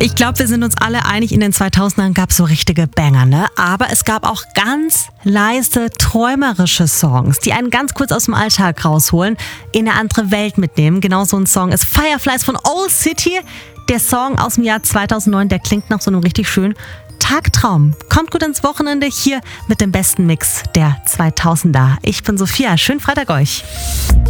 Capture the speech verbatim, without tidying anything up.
Ich glaube, wir sind uns alle einig, in den zweitausendern gab es so richtige Banger, ne? Aber es gab auch ganz leise, träumerische Songs, die einen ganz kurz aus dem Alltag rausholen, in eine andere Welt mitnehmen. Genau so ein Song ist Fireflies von Old City. Der Song aus dem Jahr zweitausendneun, der klingt nach so einem richtig schönen Tagtraum. Kommt gut ins Wochenende hier mit dem besten Mix der zweitausender. Ich bin Sophia. Schönen Freitag euch.